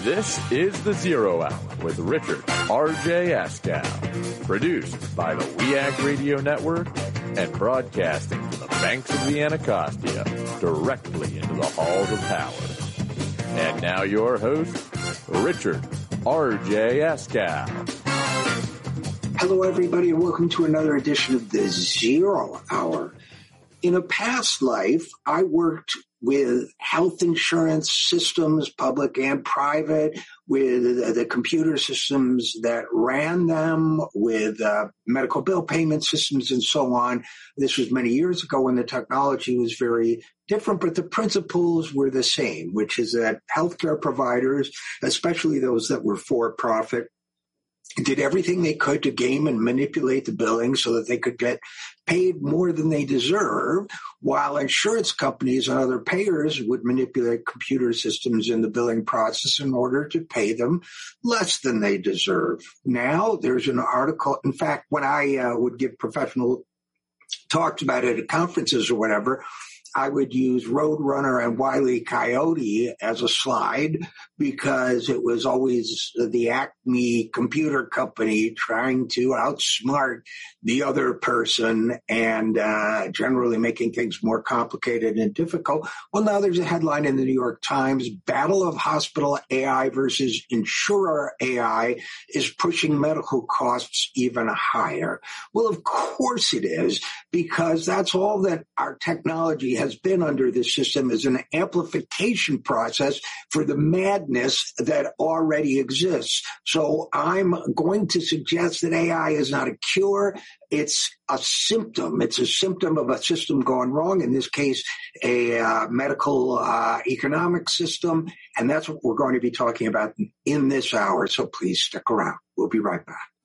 This is the Zero Hour with Richard R.J. Askow, produced by the WEAC Radio Network and broadcasting from the banks of the Anacostia directly into the halls of power. And now your host, Richard R.J. Askow. Hello, everybody, and welcome to another edition of the Zero Hour. In a past life, I worked with health insurance systems, public and private, with the computer systems that ran them, with medical bill payment systems and so on. This was many years ago when the technology was very different, but the principles were the same, which is that healthcare providers, especially those that were for-profit, did everything they could to game and manipulate the billing so that they could get paid more than they deserved, while insurance companies and other payers would manipulate computer systems in the billing process in order to pay them less than they deserve. Now there's an article. In fact, when I would give professional talks about it at conferences or whatever, I would use Roadrunner and Wile E. Coyote as a slide because it was always the Acme computer company trying to outsmart the other person and generally making things more complicated and difficult. Well, now there's a headline in the New York Times, Battle of Hospital AI versus Insurer AI is pushing medical costs even higher. Well, of course it is, because that's all that our technology has been under this system, is an amplification process for the madness that already exists. So I'm going to suggest that AI is not a cure. It's a symptom. It's a symptom of a system going wrong, in this case, a medical economic system. And that's what we're going to be talking about in this hour. So please stick around. We'll be right back.